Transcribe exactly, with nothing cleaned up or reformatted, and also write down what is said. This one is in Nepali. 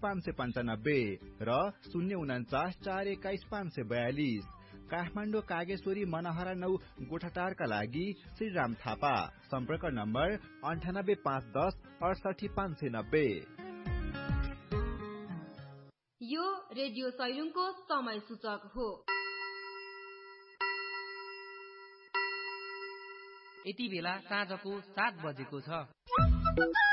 पाँच सय पन्चानब्बे र शून्य उनाचास चार एक्काइस पाँच सय बयालिस। काठमाडौँ कागेश्वरी मनहरा नौ गोठाटारका लागि श्रीराम थापा। सम्पर्क नम्बर अन्ठानब्बे पाँच दस अडसठी पाँच सय नब्बे। यो रेडियो सैलुङको समय सूचक हो। यति बेला साँझको सात बजेको छ।